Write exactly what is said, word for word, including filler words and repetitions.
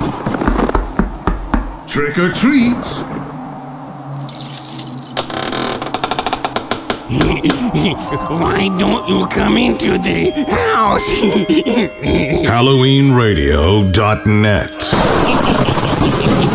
Trick or treat! Why don't you come into the house? Halloween Radio dot net